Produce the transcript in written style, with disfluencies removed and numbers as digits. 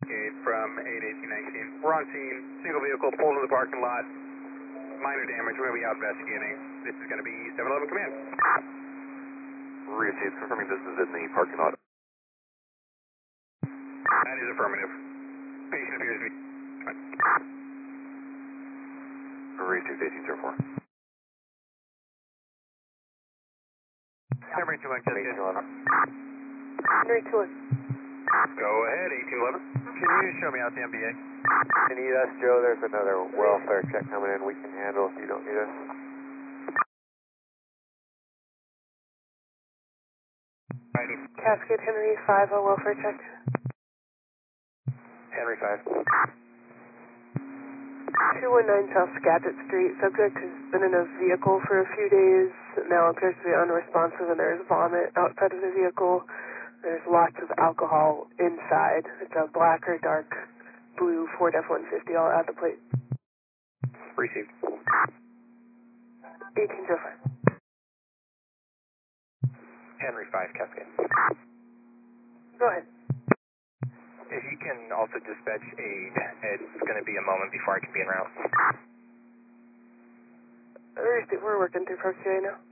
Gate from 81819. We're on scene. Single vehicle pulled into the parking lot. Minor damage. We're going to be out investigating. This is going to be 711 Command. Received, confirming this is in the parking lot. That is affirmative. Patient appears to be... Received 1804. Henry 21, Henry 2. Go ahead, 1811. Can you show me out the MBA? If you need us, Joe, there's another welfare check coming in we can handle if you don't need us. Cascade Henry 5, a welfare check. Henry 5. 219 South Skagit Street. Subject has been in a vehicle for a few days. Now appears to be unresponsive, and there's vomit outside of the vehicle. There's lots of alcohol inside. It's a black or dark blue Ford F-150. I'll add the plate. Received. 1805. Henry 5, Cascade. Go ahead. If you can also dispatch aid, it's going to be a moment before I can be en route. We're working through ProQA now.